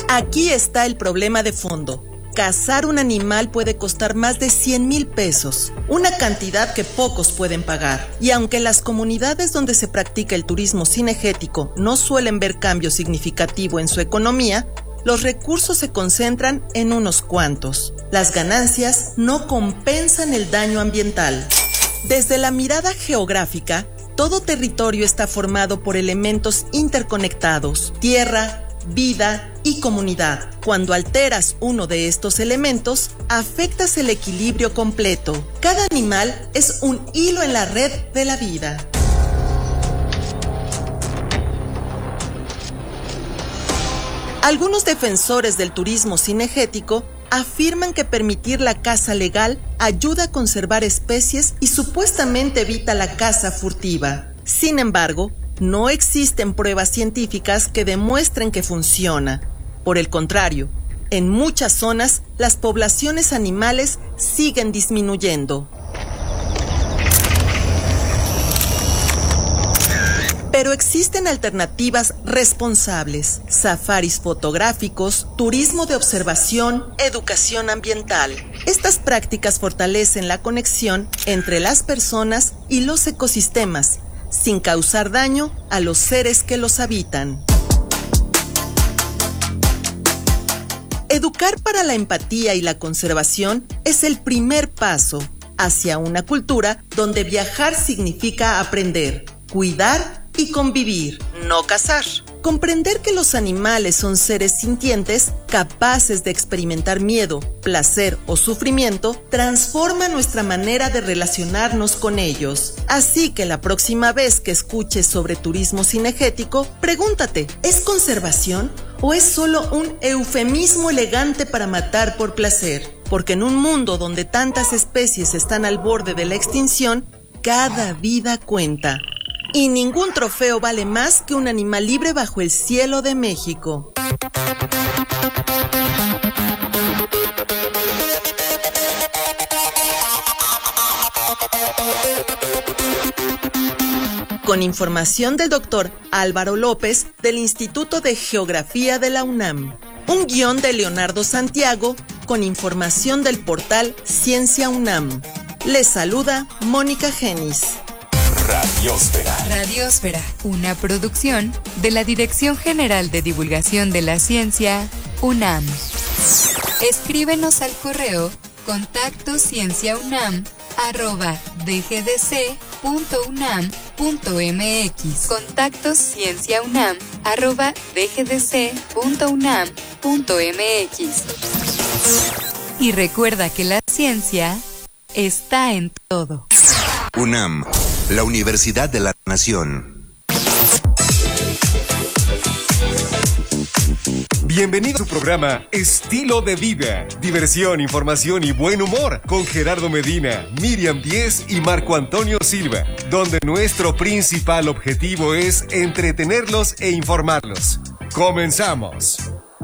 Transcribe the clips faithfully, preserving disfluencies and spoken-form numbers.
Aquí está el problema de fondo. Cazar un animal puede costar más de cien mil pesos, una cantidad que pocos pueden pagar. Y aunque las comunidades donde se practica el turismo cinegético no suelen ver cambio significativo en su economía, los recursos se concentran en unos cuantos. Las ganancias no compensan el daño ambiental. Desde la mirada geográfica, todo territorio está formado por elementos interconectados: tierra, vida y comunidad. Cuando alteras uno de estos elementos, afectas el equilibrio completo. Cada animal es un hilo en la red de la vida. Algunos defensores del turismo cinegético afirman que permitir la caza legal ayuda a conservar especies y supuestamente evita la caza furtiva. Sin embargo, no existen pruebas científicas que demuestren que funciona. Por el contrario, en muchas zonas las poblaciones animales siguen disminuyendo. Pero existen alternativas responsables: safaris fotográficos, turismo de observación, educación ambiental. Estas prácticas fortalecen la conexión entre las personas y los ecosistemas, sin causar daño a los seres que los habitan. Educar para la empatía y la conservación es el primer paso hacia una cultura donde viajar significa aprender, cuidar y convivir, no cazar. Comprender que los animales son seres sintientes, capaces de experimentar miedo, placer o sufrimiento, transforma nuestra manera de relacionarnos con ellos. Así que la próxima vez que escuches sobre turismo cinegético, pregúntate: ¿es conservación o es solo un eufemismo elegante para matar por placer? Porque en un mundo donde tantas especies están al borde de la extinción, cada vida cuenta. Y ningún trofeo vale más que un animal libre bajo el cielo de México. Con información del doctor Álvaro López del Instituto de Geografía de la UNAM. Un guión de Leonardo Santiago con información del portal Ciencia UNAM. Les saluda Mónica Genis. Radiosfera. Radiosfera, una producción de la Dirección General de Divulgación de la Ciencia, UNAM. Escríbenos al correo contacto cienciaunam arroba dgdc.unam.mx. Contacto cienciaunam arroba dgdc.unam.mx. Y recuerda que la ciencia está en todo. UNAM, la Universidad de la Nación. Bienvenido a su programa Estilo de Vida, diversión, información y buen humor con Gerardo Medina, Miriam Díez y Marco Antonio Silva, donde nuestro principal objetivo es entretenerlos e informarlos. ¡Comenzamos!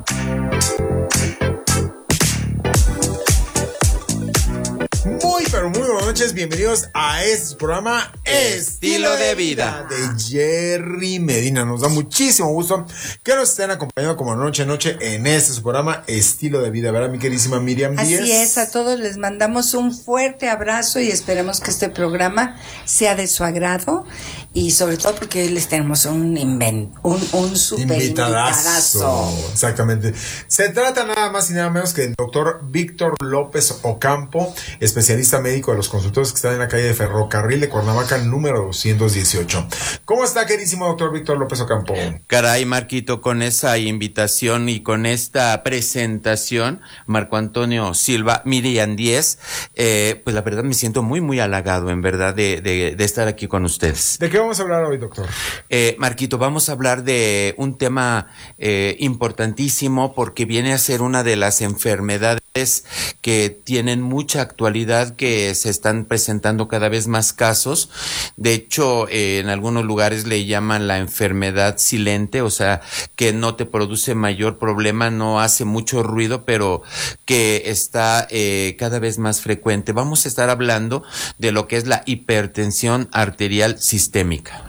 Muy, pero muy buenas noches, bienvenidos a este programa Estilo de Vida de Jerry Medina. Nos da muchísimo gusto que nos estén acompañando como noche a noche en este su programa Estilo de Vida, ¿verdad, mi queridísima Miriam Díaz? Así es, a todos les mandamos un fuerte abrazo y esperemos que este programa sea de su agrado y sobre todo porque hoy les tenemos un invent, un, un super invitadazo. invitadazo. Exactamente. Se trata nada más y nada menos que del doctor Víctor López Ocampo, especialista médico de los consultores que están en la calle de Ferrocarril de Cuernavaca, número doscientos dieciocho. ¿Cómo está, queridísimo doctor Víctor López Ocampo? Caray, Marquito, con esa invitación y con esta presentación, Marco Antonio Silva, Miriam Díez, eh, pues la verdad me siento muy, muy halagado, en verdad, de, de, de estar aquí con ustedes. ¿De qué vamos a hablar hoy, doctor? Eh, Marquito, vamos a hablar de un tema eh, importantísimo porque viene a ser una de las enfermedades que tienen mucha actualidad, que se están presentando cada vez más casos. De hecho, eh, en algunos lugares le llaman la enfermedad silente, o sea, que no te produce mayor problema, no hace mucho ruido, pero que está eh, cada vez más frecuente. Vamos a estar hablando de lo que es la hipertensión arterial sistémica.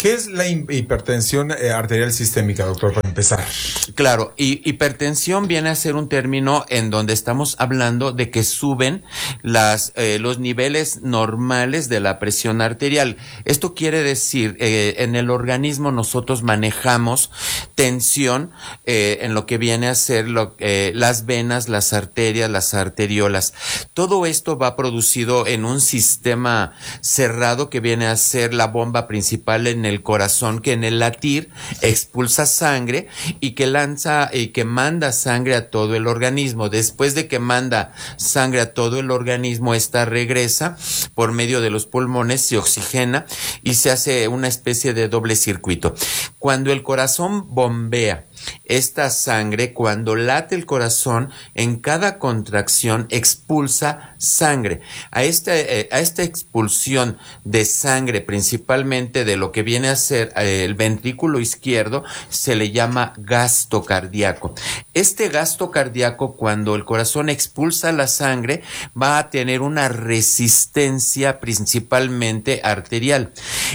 ¿Qué es la hipertensión eh, arterial sistémica, doctor, para empezar? Claro, y hipertensión viene a ser un término en donde estamos hablando de que suben las eh, los niveles normales de la presión arterial. Esto quiere decir, eh, en el organismo nosotros manejamos tensión eh, en lo que viene a ser lo, eh, las venas, las arterias, las arteriolas. Todo esto va producido en un sistema cerrado que viene a ser la bomba principal en el corazón, que en el latir expulsa sangre y que lanza y que manda sangre a todo el organismo. Después de que manda sangre a todo el organismo, esta regresa por medio de los pulmones, se oxigena y se hace una especie de doble circuito. Cuando el corazón bombea esta sangre, cuando late el corazón, en cada contracción expulsa sangre. A esta, eh, a esta expulsión de sangre, principalmente de lo que viene a ser eh, el ventrículo izquierdo, se le llama gasto cardíaco. Este gasto cardíaco, cuando el corazón expulsa la sangre, va a tener una resistencia principalmente arterial.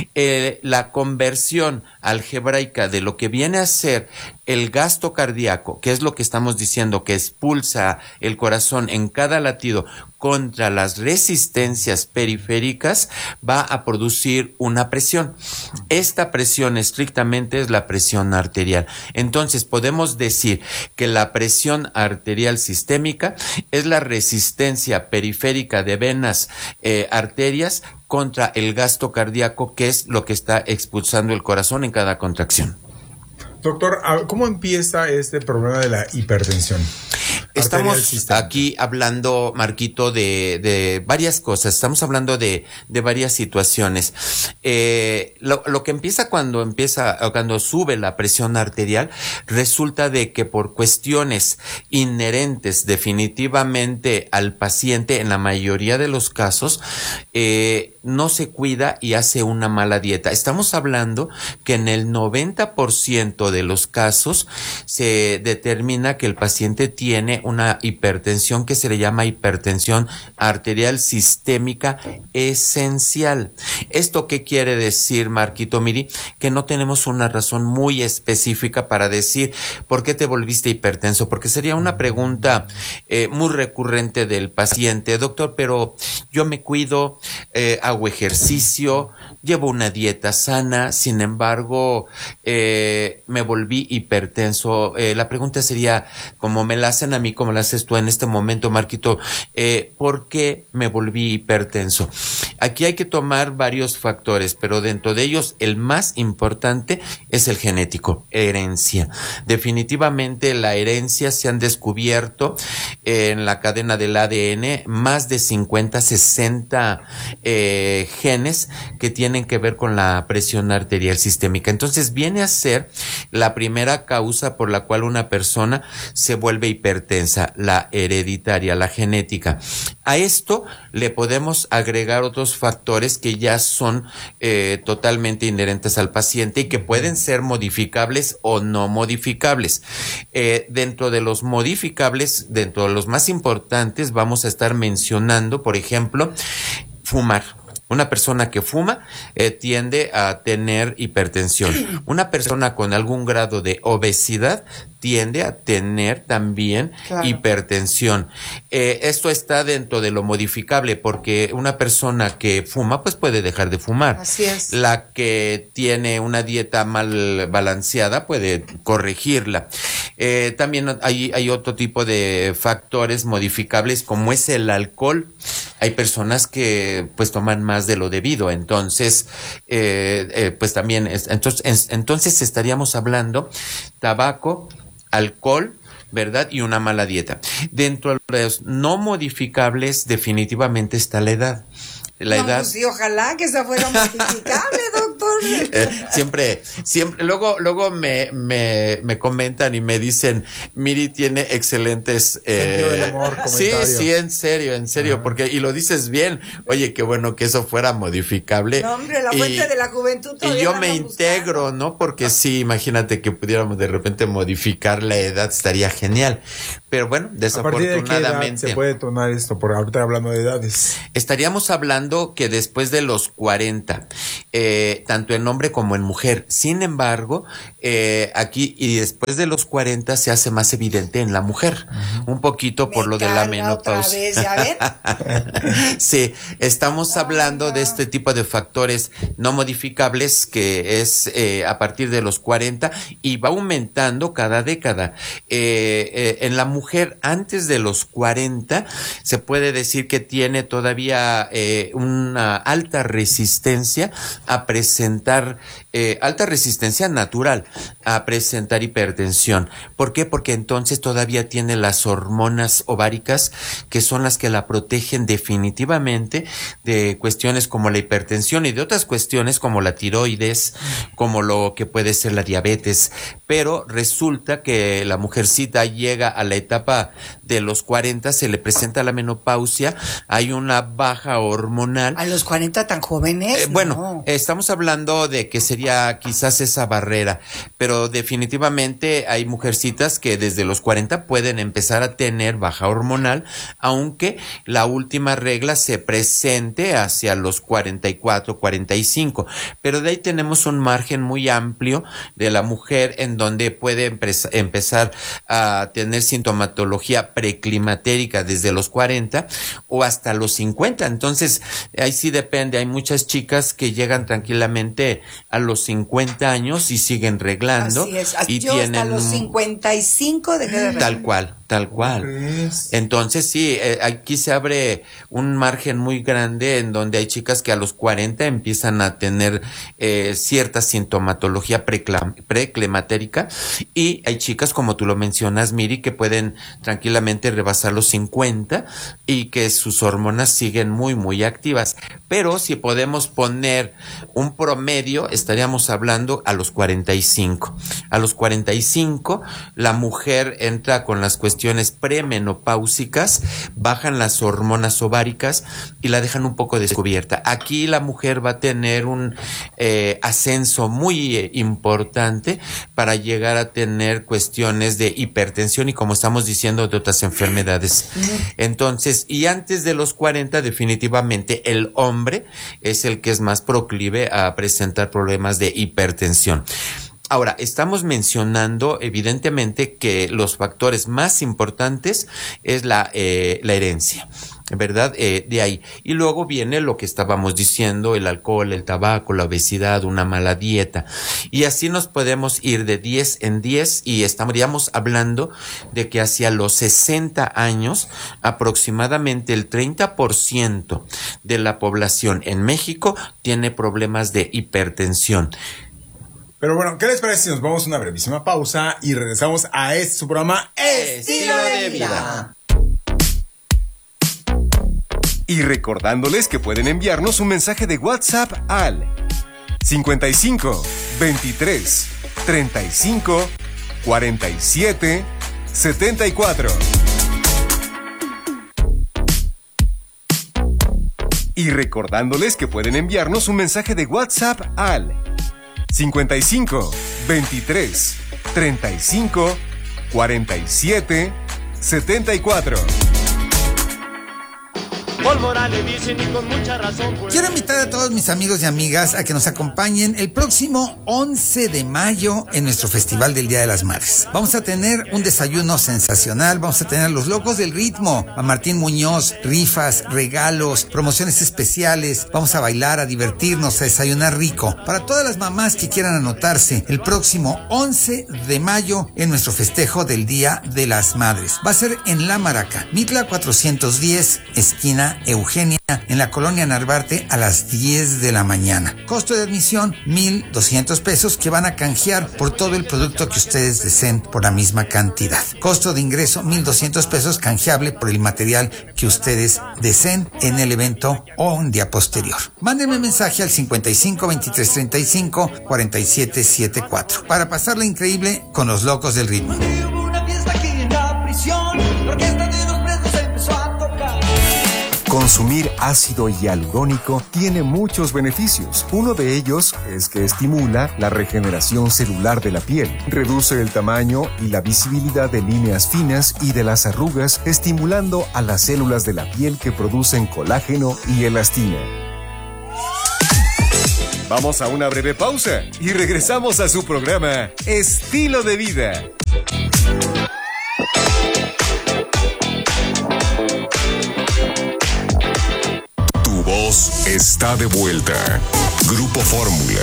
Eh, la conversión algebraica de lo que viene a ser el gasto cardíaco, que es lo que estamos diciendo, que expulsa el corazón en cada latido, contra las resistencias periféricas, va a producir una presión. Esta presión estrictamente es la presión arterial. Entonces podemos decir que la presión arterial sistémica es la resistencia periférica de venas, eh, arterias, contra el gasto cardíaco, que es lo que está expulsando el corazón en cada contracción. Doctor, ¿cómo empieza este problema de la hipertensión? Estamos aquí hablando, Marquito, de, de varias cosas. Estamos hablando de, de varias situaciones. Eh, lo, lo que empieza cuando empieza, cuando sube la presión arterial, resulta de que por cuestiones inherentes definitivamente al paciente, en la mayoría de los casos, eh, no se cuida y hace una mala dieta. Estamos hablando que en el noventa por ciento de los casos se determina que el paciente tiene una hipertensión que se le llama hipertensión arterial sistémica esencial. ¿Esto qué quiere decir, Marquito Miri? Que no tenemos una razón muy específica para decir por qué te volviste hipertenso, porque sería una pregunta eh, muy recurrente del paciente. Doctor, pero yo me cuido, eh, hago ejercicio, llevo una dieta sana, sin embargo, eh, me volví hipertenso. Eh, la pregunta sería, como me la hacen a mí, como la haces tú en este momento, Marquito, eh, ¿por qué me volví hipertenso? Aquí hay que tomar varios factores, pero dentro de ellos el más importante es el genético, herencia. Definitivamente la herencia, se han descubierto eh, en la cadena del A D N más de cincuenta, sesenta eh, genes que tienen que ver con la presión arterial sistémica. Entonces viene a ser la primera causa por la cual una persona se vuelve hipertensa, la hereditaria, la genética. A esto le podemos agregar otros factores que ya son eh, totalmente inherentes al paciente y que pueden ser modificables o no modificables. Eh, dentro de los modificables, dentro de los más importantes, vamos a estar mencionando, por ejemplo, fumar. Una persona que fuma eh, tiende a tener hipertensión. Una persona con algún grado de obesidad tiende a tener también claro. hipertensión. Eh, esto está dentro de lo modificable, porque una persona que fuma pues puede dejar de fumar. Así es. La que tiene una dieta mal balanceada puede corregirla. Eh, también hay, hay otro tipo de factores modificables, como es el alcohol. Hay personas que pues toman más de lo debido, entonces eh, eh, pues también es, entonces, entonces estaríamos hablando tabaco, alcohol, ¿verdad? Y una mala dieta. Dentro de los no modificables definitivamente está la edad. La no, edad. Pues sí, ojalá que esa fuera modificable, doctor. Eh, siempre, siempre, luego, luego me, me, me comentan y me dicen, Miri tiene excelentes, eh, del humor, sí, sí, en serio, en serio, uh-huh. porque, y lo dices bien, oye, qué bueno que eso fuera modificable. No, hombre, la y, fuente de la juventud todavía y yo la me integro, buscando. ¿no? Porque sí, imagínate que pudiéramos de repente modificar la edad, estaría genial. Pero bueno, desafortunadamente. ¿A partir de qué edad se puede tomar esto? Por ahorita hablando de edades. Estaríamos hablando hablando que después de los cuarenta, eh, tanto en hombre como en mujer, sin embargo, eh, aquí y después de los cuarenta se hace más evidente en la mujer, uh-huh. un poquito por Me lo de la menopausia. Otra vez, ¿ya ven? Sí, estamos Ay, hablando no. de este tipo de factores no modificables que es eh, a partir de los cuarenta y va aumentando cada década. Eh, eh, en la mujer antes de los cuarenta se puede decir que tiene todavía eh, una alta resistencia a presentar, eh, alta resistencia natural a presentar hipertensión. ¿Por qué? Porque entonces todavía tiene las hormonas ováricas que son las que la protegen definitivamente de cuestiones como la hipertensión y de otras cuestiones como la tiroides, como lo que puede ser la diabetes. Pero resulta que la mujercita llega a la etapa de los cuarenta, se le presenta la menopausia, hay una baja hormonal. ¿A los cuarenta tan jóvenes? Eh, bueno, no. estamos hablando de que sería quizás esa barrera, pero definitivamente hay mujercitas que desde los cuarenta pueden empezar a tener baja hormonal, aunque la última regla se presente hacia los cuarenta y cuatro, cuarenta y cinco, pero de ahí tenemos un margen muy amplio de la mujer en donde puede empe- empezar a tener sintomatología preclimatérica desde los cuarenta o hasta los cincuenta. Entonces, ahí sí depende. Hay muchas chicas que llegan tranquilamente a los cincuenta años y siguen reglando. Así es. Y Yo tienen hasta los cincuenta y cinco dejé de reglar. Tal cual, tal cual. Entonces, sí, eh, aquí se abre un margen muy grande en donde hay chicas que a los cuarenta empiezan a tener eh, cierta sintomatología preclam- preclimatérica y hay chicas, como tú lo mencionas, Miri, que pueden tranquilamente rebasar los cincuenta y que sus hormonas siguen muy, muy activas. Pero si podemos poner un promedio, estaríamos hablando a los cuarenta y cinco. A los cuarenta y cinco, la mujer entra con las cuestiones premenopáusicas, bajan las hormonas ováricas y la dejan un poco descubierta. Aquí la mujer va a tener un eh, ascenso muy eh, importante para llegar a tener cuestiones de hipertensión y, como estamos diciendo, de otras enfermedades. Entonces, y antes de los cuarenta, definitivamente el hombre es el que es más proclive a presentar problemas de hipertensión. Ahora, estamos mencionando evidentemente que los factores más importantes es la, eh, la herencia, ¿verdad? Eh, de ahí. Y luego viene lo que estábamos diciendo, el alcohol, el tabaco, la obesidad, una mala dieta. Y así nos podemos ir de diez en diez y estaríamos hablando de que hacia los sesenta años, aproximadamente el treinta por ciento de la población en México tiene problemas de hipertensión. Pero bueno, ¿qué les parece si nos vamos a una brevísima pausa y regresamos a este su programa Estilo de Vida? Y recordándoles que pueden enviarnos un mensaje de WhatsApp al cincuenta y cinco, veintitrés, treinta y cinco, cuarenta y siete, setenta y cuatro. Y recordándoles que pueden enviarnos un mensaje de WhatsApp al cincuenta y cinco, veintitrés, treinta y cinco, cuarenta y siete, setenta y cuatro. Pólvora le dicen y con mucha razón. Pues. Quiero invitar a todos mis amigos y amigas a que nos acompañen el próximo once de mayo en nuestro Festival del Día de las Madres. Vamos a tener un desayuno sensacional, vamos a tener los locos del ritmo, a Martín Muñoz, rifas, regalos, promociones especiales, vamos a bailar, a divertirnos, a desayunar rico. Para todas las mamás que quieran anotarse, el próximo once de mayo en nuestro festejo del Día de las Madres. Va a ser en La Maraca, Mitla cuatrocientos diez, esquina Eugenia, en la colonia Narvarte, a las diez de la mañana. Costo de admisión, mil doscientos pesos, que van a canjear por todo el producto que ustedes deseen por la misma cantidad. Costo de ingreso, mil doscientos pesos, canjeable por el material que ustedes deseen en el evento o un día posterior. Mándenme mensaje al cincuenta y cinco, veintitrés, treinta y cinco, cuarenta y siete, setenta y cuatro para pasarla increíble con los locos del ritmo. Consumir ácido hialurónico tiene muchos beneficios. Uno de ellos es que estimula la regeneración celular de la piel, reduce el tamaño y la visibilidad de líneas finas y de las arrugas, estimulando a las células de la piel que producen colágeno y elastina. Vamos a una breve pausa y regresamos a su programa Estilo de Vida. Tu voz está de vuelta. Grupo Fórmula.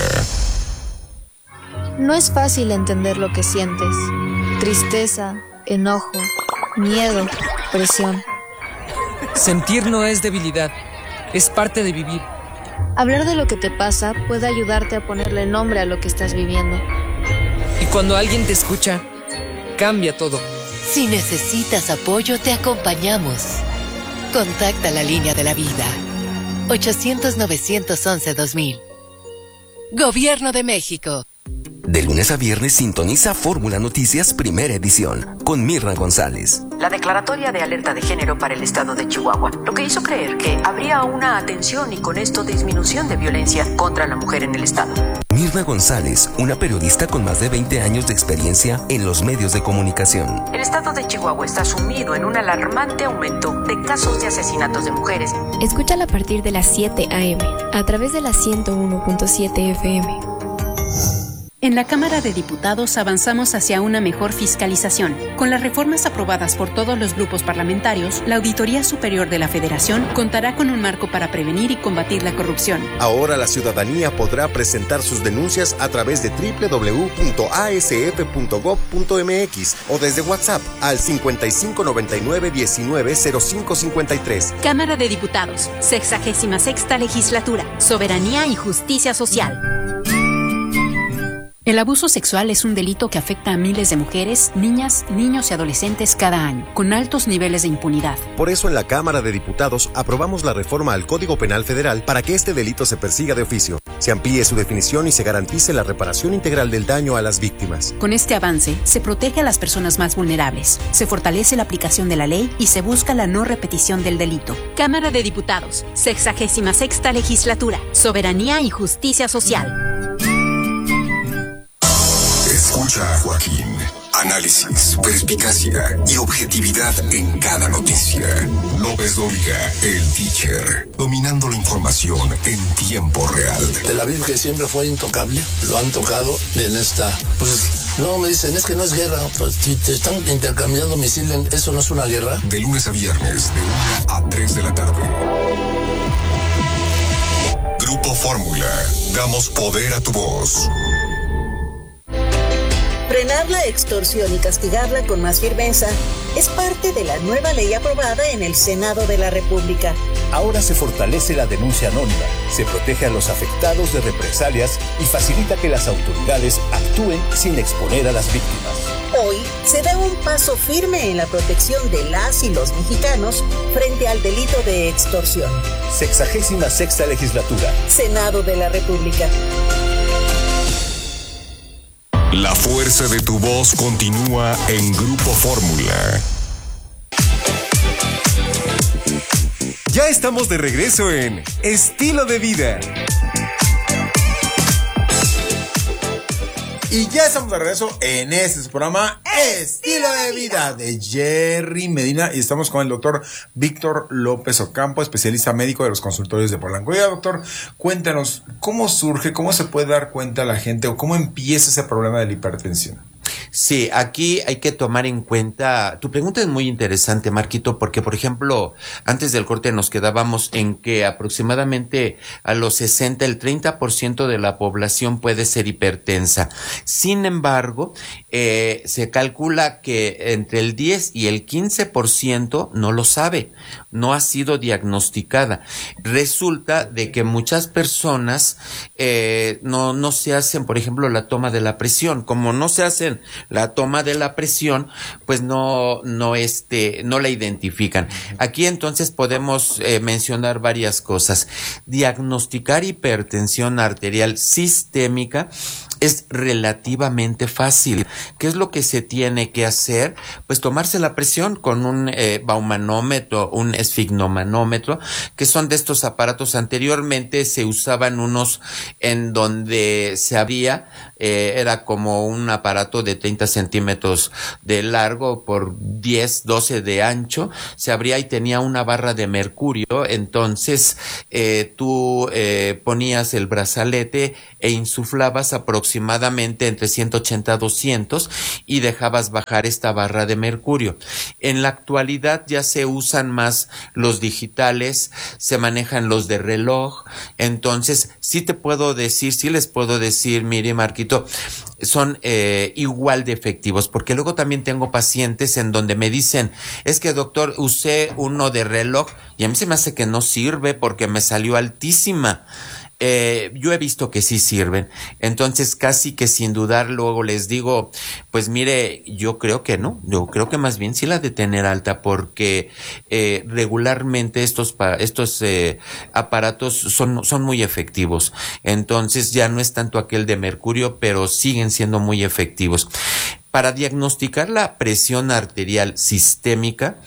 No es fácil entender lo que sientes. Tristeza, enojo, miedo, presión. Sentir no es debilidad, es parte de vivir. Hablar de lo que te pasa puede ayudarte a ponerle nombre a lo que estás viviendo. Y cuando alguien te escucha, cambia todo. Si necesitas apoyo, te acompañamos. Contacta la línea de la vida. ochocientos, novecientos once, dos mil. Gobierno de México. De lunes a viernes sintoniza Fórmula Noticias Primera Edición con Mirna González. La declaratoria de alerta de género para el estado de Chihuahua, lo que hizo creer que habría una atención y con esto disminución de violencia contra la mujer en el estado. Mirna González, una periodista con más de veinte años de experiencia en los medios de comunicación. El estado de Chihuahua está sumido en un alarmante aumento de casos de asesinatos de mujeres. Escúchala a partir de las siete a eme a través de la ciento uno punto siete efe eme. En la Cámara de Diputados avanzamos hacia una mejor fiscalización. Con las reformas aprobadas por todos los grupos parlamentarios, la Auditoría Superior de la Federación contará con un marco para prevenir y combatir la corrupción. Ahora la ciudadanía podrá presentar sus denuncias a través de doble u doble u doble u punto a ese efe punto gob punto eme equis o desde WhatsApp al cincuenta y cinco noventa y nueve diecinueve cero cinco cincuenta y tres. Cámara de Diputados, sexagésima sexta Legislatura, Soberanía y Justicia Social. El abuso sexual es un delito que afecta a miles de mujeres, niñas, niños y adolescentes cada año, con altos niveles de impunidad. Por eso en la Cámara de Diputados aprobamos la reforma al Código Penal Federal para que este delito se persiga de oficio, se amplíe su definición y se garantice la reparación integral del daño a las víctimas. Con este avance, se protege a las personas más vulnerables, se fortalece la aplicación de la ley y se busca la no repetición del delito. Cámara de Diputados, sexagésima sexta Legislatura, Soberanía y Justicia Social. Escucha a Joaquín. Análisis, perspicacia y objetividad en cada noticia. López Dóriga, el teacher, dominando la información en tiempo real. Tel Aviv, que siempre fue intocable, lo han tocado en esta... Pues no, me dicen, es que no es guerra. Pues si te están intercambiando misiles, ¿eso no es una guerra? De lunes a viernes, de una a tres de la tarde. Grupo Fórmula. Damos poder a tu voz. Frenar la extorsión y castigarla con más firmeza es parte de la nueva ley aprobada en el Senado de la República. Ahora se fortalece la denuncia anónima, se protege a los afectados de represalias y facilita que las autoridades actúen sin exponer a las víctimas. Hoy se da un paso firme en la protección de las y los mexicanos frente al delito de extorsión. Sexagésima sexta Legislatura. Senado de la República. La fuerza de tu voz continúa en Grupo Fórmula. Ya estamos de regreso en Estilo de Vida. Y ya estamos de regreso en este programa Estilo de Vida de Jerry Medina y estamos con el doctor Víctor López Ocampo, especialista médico de los consultorios de Polanco. Oiga, doctor, cuéntanos, ¿cómo surge, cómo se puede dar cuenta la gente o cómo empieza ese problema de la hipertensión? Sí, aquí hay que tomar en cuenta, tu pregunta es muy interesante, Marquito, porque por ejemplo, antes del corte nos quedábamos en que aproximadamente a los sesenta, el treinta por ciento de la población puede ser hipertensa. Sin embargo, eh, se calcula que entre el diez y el quince por ciento no lo sabe, no ha sido diagnosticada. Resulta de que muchas personas eh, no, no se hacen, por ejemplo, la toma de la presión. Como no se hacen la toma de la presión, pues no, no este, no la identifican. Aquí entonces podemos eh, mencionar varias cosas. Diagnosticar hipertensión arterial sistémica es relativamente fácil. ¿Qué es lo que se tiene que hacer? Pues tomarse la presión con un eh, baumanómetro, un esfigmomanómetro, que son de estos aparatos. Anteriormente se usaban unos en donde se había, eh, era como un aparato de treinta centímetros de largo por diez, doce de ancho, se abría y tenía una barra de mercurio. Entonces eh, tú eh, ponías el brazalete e insuflabas aproximadamente entre ciento ochenta a doscientos y dejabas bajar esta barra de mercurio. En la actualidad ya se usan más los digitales, se manejan los de reloj. Entonces sí te puedo decir, sí les puedo decir, mire Marquito, son eh, igual de efectivos, porque luego también tengo pacientes en donde me dicen, es que doctor, usé uno de reloj y a mí se me hace que no sirve porque me salió altísima. Eh, yo he visto que sí sirven, entonces casi que sin dudar luego les digo, pues mire, yo creo que no, yo creo que más bien sí la de tener alta, porque eh, regularmente estos pa- estos eh, aparatos son, son muy efectivos, entonces ya no es tanto aquel de mercurio, pero siguen siendo muy efectivos. Para diagnosticar la presión arterial sistémica,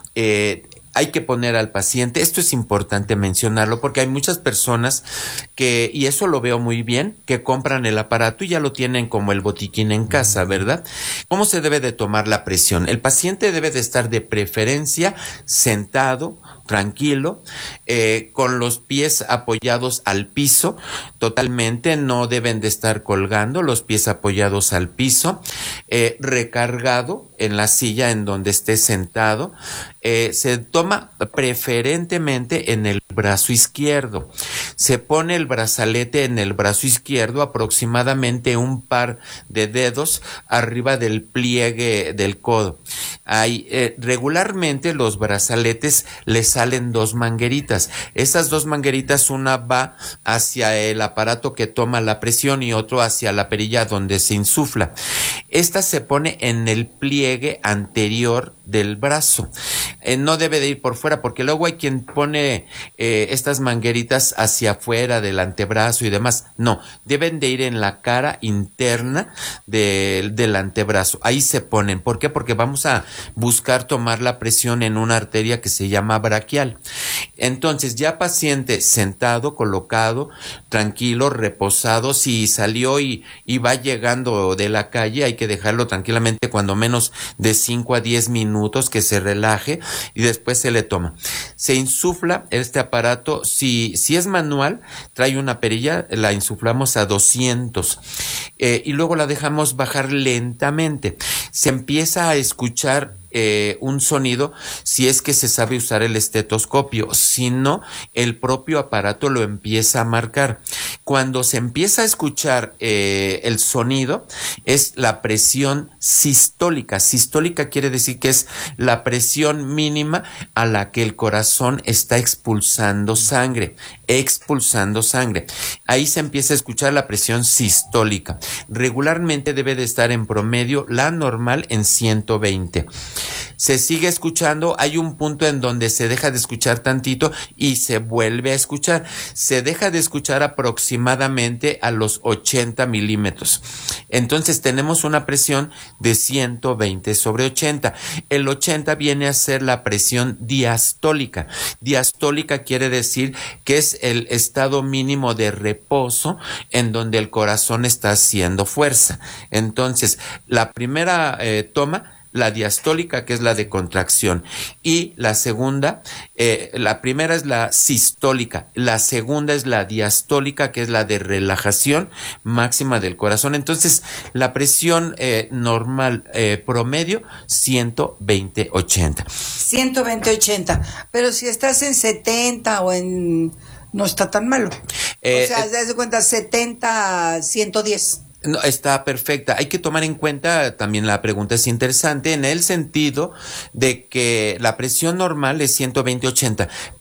eh, hay que poner al paciente, esto es importante mencionarlo porque hay muchas personas que, y eso lo veo muy bien, que compran el aparato y ya lo tienen como el botiquín en casa, ¿verdad? ¿Cómo se debe de tomar la presión? El paciente debe de estar de preferencia sentado, tranquilo, eh, con los pies apoyados al piso, totalmente, no deben de estar colgando, los pies apoyados al piso, eh, recargado en la silla en donde esté sentado, eh, se toma preferentemente en el brazo izquierdo, se pone el brazalete en el brazo izquierdo, aproximadamente un par de dedos arriba del pliegue del codo. Hay, eh, regularmente los brazaletes les salen dos mangueritas. Esas dos mangueritas, una va hacia el aparato que toma la presión y otro hacia la perilla donde se insufla. Esta se pone en el pliegue anterior del brazo. Eh, no debe de ir por fuera, porque luego hay quien pone eh, estas mangueritas hacia afuera del antebrazo y demás. No, deben de ir en la cara interna de, del antebrazo. Ahí se ponen. ¿Por qué? Porque vamos a buscar tomar la presión en una arteria que se llama braquial. Entonces, ya paciente sentado, colocado, tranquilo, reposado, si salió y, y va llegando de la calle, hay que dejarlo tranquilamente cuando menos de cinco a diez minutos, que se relaje y después se le toma. Se insufla este aparato, si, si es manual, trae una perilla, la insuflamos a doscientos eh, y luego la dejamos bajar lentamente. Se empieza a escuchar Eh, un sonido si es que se sabe usar el estetoscopio, si no, el propio aparato lo empieza a marcar. Cuando se empieza a escuchar eh, el sonido, es la presión sistólica. Sistólica quiere decir que es la presión mínima a la que el corazón está expulsando sangre, expulsando sangre. Ahí se empieza a escuchar la presión sistólica. Regularmente debe de estar en promedio la normal en ciento veinte. Se sigue escuchando, hay un punto en donde se deja de escuchar tantito y se vuelve a escuchar. Se deja de escuchar aproximadamente a los ochenta milímetros. Entonces tenemos una presión de ciento veinte sobre ochenta. El ochenta viene a ser la presión diastólica. Diastólica quiere decir que es el estado mínimo de reposo en donde el corazón está haciendo fuerza. Entonces, la primera eh, toma, la diastólica, que es la de contracción, y la segunda, eh, la primera es la sistólica, la segunda es la diastólica, que es la de relajación máxima del corazón. Entonces, la presión eh, normal eh, promedio, ciento veinte ochenta. ciento veinte ochenta, pero si estás en setenta o en... no está tan malo. Eh, o sea, te das cuenta, setenta ciento diez. No, está perfecta. Hay que tomar en cuenta, también la pregunta es interesante, en el sentido de que la presión normal es ciento veinte ochenta,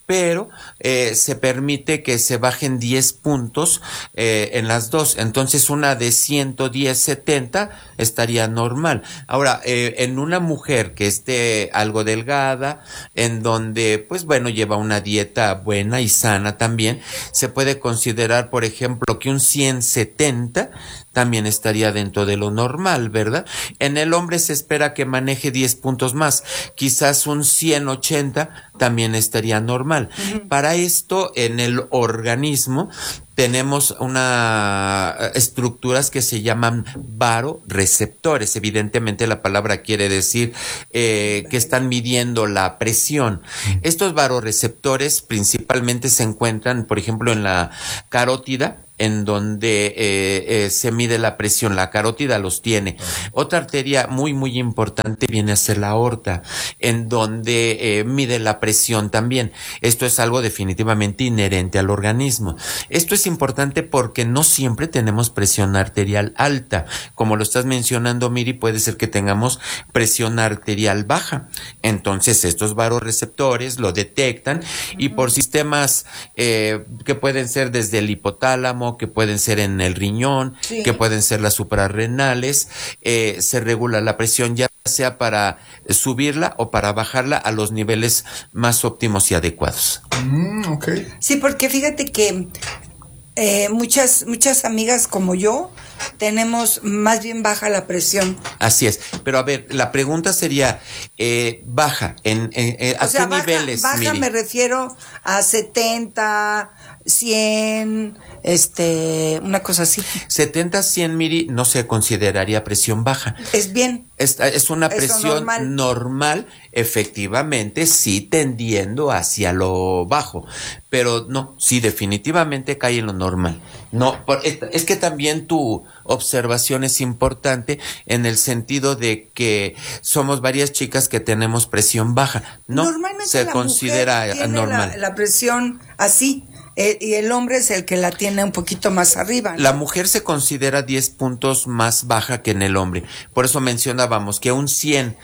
pero eh, se permite que se bajen diez puntos eh, en las dos. Entonces una de ciento diez setenta estaría normal. Ahora, eh, en una mujer que esté algo delgada, en donde, pues bueno, lleva una dieta buena y sana también, se puede considerar, por ejemplo, que un cien setenta también estaría dentro de lo normal, ¿verdad? En el hombre se espera que maneje diez puntos más, quizás un cien ochenta también estaría normal. Uh-huh. Para esto, en el organismo tenemos una estructuras que se llaman baroreceptores. Evidentemente la palabra quiere decir eh, que están midiendo la presión. Estos baroreceptores principalmente se encuentran, por ejemplo, en la carótida, en donde eh, eh, se mide la presión. La carótida los tiene. Otra arteria muy muy importante viene a ser la aorta, en donde eh, mide la presión también. Esto es algo definitivamente inherente al organismo. Esto es importante porque no siempre tenemos presión arterial alta. Como lo estás mencionando, Miri, puede ser que tengamos presión arterial baja. Entonces estos baroreceptores lo detectan y por sistemas eh, que pueden ser desde el hipotálamo, que pueden ser en el riñón, sí, que pueden ser las suprarrenales, eh, se regula la presión ya sea para subirla o para bajarla a los niveles más óptimos y adecuados. Mm, okay. Sí, porque fíjate que eh, muchas muchas amigas como yo tenemos más bien baja la presión. Así es, pero a ver, la pregunta sería, eh, baja, en, en, en ¿a o sea, qué baja, niveles, baja Miri? Me refiero a setenta, cien, este, una cosa así. setenta, cien, Miri, no se consideraría presión baja. Es bien. Es, es una Eso presión normal. normal, efectivamente, sí tendiendo hacia lo bajo, pero no, sí definitivamente cae en lo normal. No, por, es, es que también tu observación es importante en el sentido de que somos varias chicas que tenemos presión baja. No, Normalmente se la considera mujer tiene normal. La, la presión así. Eh, y el hombre es el que la tiene un poquito más arriba, ¿no? La mujer se considera diez puntos más baja que en el hombre. Por eso mencionábamos que un cien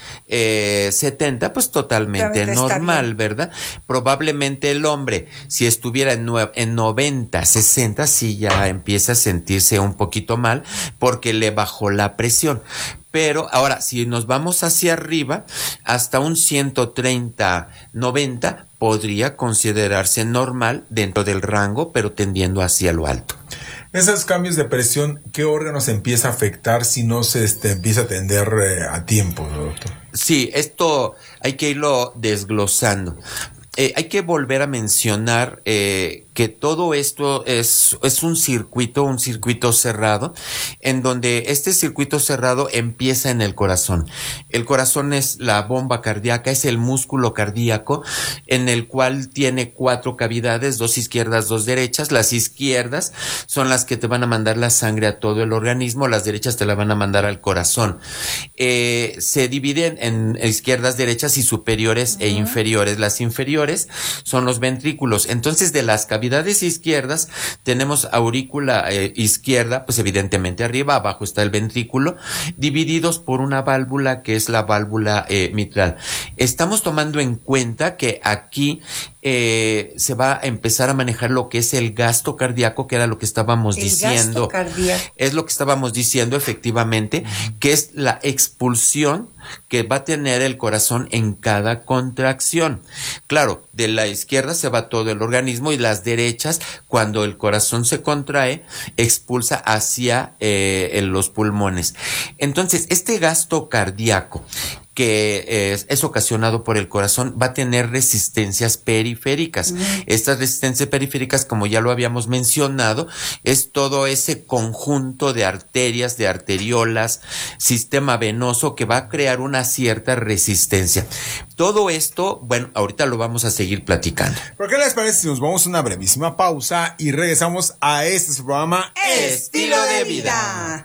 setenta, pues totalmente normal, ¿verdad? Probablemente el hombre, si estuviera en, nue- en noventa, sesenta, sí ya empieza a sentirse un poquito mal porque le bajó la presión. Pero ahora, si nos vamos hacia arriba, hasta un ciento treinta, noventa podría considerarse normal dentro del rango, pero tendiendo hacia lo alto. Esos cambios de presión, ¿qué órganos empieza a afectar si no se este, empieza a atender eh, a tiempo, doctor? Sí, esto hay que irlo desglosando. Eh, hay que volver a mencionar eh, que todo esto es, es un circuito, un circuito cerrado, en donde este circuito cerrado empieza en el corazón. El corazón es la bomba cardíaca, es el músculo cardíaco, en el cual tiene cuatro cavidades, dos izquierdas, dos derechas. Las izquierdas son las que te van a mandar la sangre a todo el organismo, las derechas te la van a mandar al corazón. Eh, se dividen en izquierdas, derechas y superiores uh-huh. e inferiores. Las inferiores son los ventrículos. Entonces, de las cavidades izquierdas tenemos aurícula eh, izquierda, pues evidentemente arriba, abajo está el ventrículo, divididos por una válvula que es la válvula eh, mitral. Estamos tomando en cuenta que aquí eh, se va a empezar a manejar lo que es el gasto cardíaco, que era lo que estábamos el diciendo. Gasto cardíaco. Es lo que estábamos diciendo efectivamente, que es la expulsión que va a tener el corazón en cada contracción. Claro, de la izquierda se va todo el organismo y las derechas, cuando el corazón se contrae, expulsa hacia eh, los pulmones. Entonces, este gasto cardíaco que es, es ocasionado por el corazón va a tener resistencias periféricas. Mm. Estas resistencias periféricas, como ya lo habíamos mencionado, es todo ese conjunto de arterias, de arteriolas, sistema venoso que va a crear una cierta resistencia. Todo esto, bueno, ahorita lo vamos a seguir platicando. ¿Por qué les parece si nos vamos a una brevísima pausa y regresamos a este programa Estilo de Vida?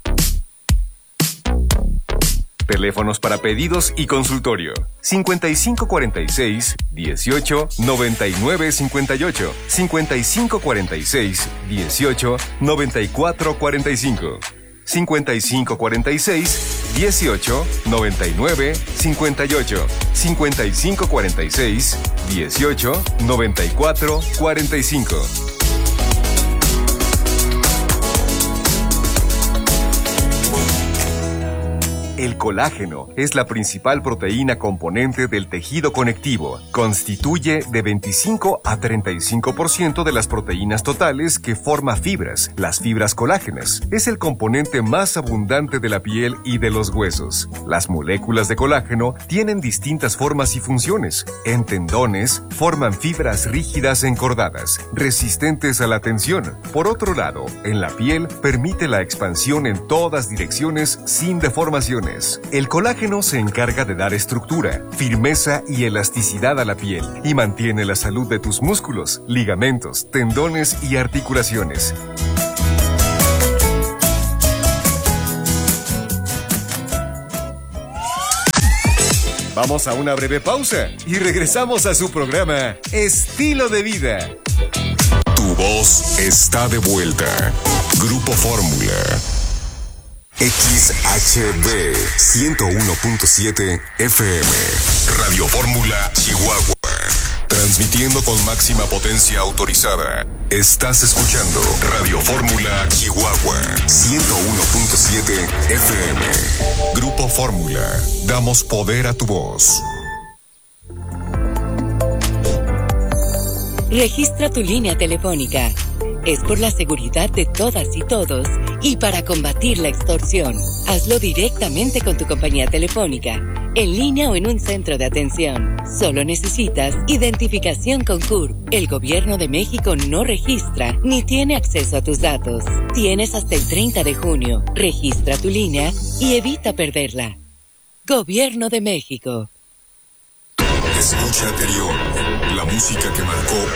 Teléfonos para pedidos y consultorio. cincuenta y cinco cuarenta y seis, dieciocho, noventa y nueve cincuenta y ocho. cincuenta y cinco cuarenta y seis, dieciocho, noventa y cuatro cuarenta y cinco. cincuenta y cinco cuarenta y seis, dieciocho, noventa y nueve, cincuenta y ocho, cincuenta y cinco cuarenta y seis, dieciocho, noventa y cuatro, cuarenta y cinco. El colágeno es la principal proteína componente del tejido conectivo. Constituye de veinticinco a treinta y cinco por ciento de las proteínas totales que forma fibras. Las fibras colágenas es el componente más abundante de la piel y de los huesos. Las moléculas de colágeno tienen distintas formas y funciones. En tendones, forman fibras rígidas encordadas, resistentes a la tensión. Por otro lado, en la piel, permite la expansión en todas direcciones sin deformaciones. El colágeno se encarga de dar estructura, firmeza y elasticidad a la piel y mantiene la salud de tus músculos, ligamentos, tendones y articulaciones. Vamos a una breve pausa y regresamos a su programa Estilo de Vida. Tu voz está de vuelta. Grupo Fórmula. X H B ciento uno punto siete F M. Radio Fórmula Chihuahua. Transmitiendo con máxima potencia autorizada. Estás escuchando Radio Fórmula Chihuahua. ciento uno punto siete F M. Grupo Fórmula. Damos poder a tu voz. Registra tu línea telefónica. Es por la seguridad de todas y todos y para combatir la extorsión. Hazlo directamente con tu compañía telefónica, en línea o en un centro de atención. Solo necesitas identificación con C U R P. El Gobierno de México no registra ni tiene acceso a tus datos. Tienes hasta el treinta de junio. Registra tu línea y evita perderla. Gobierno de México. Escucha anterior. La música que marcó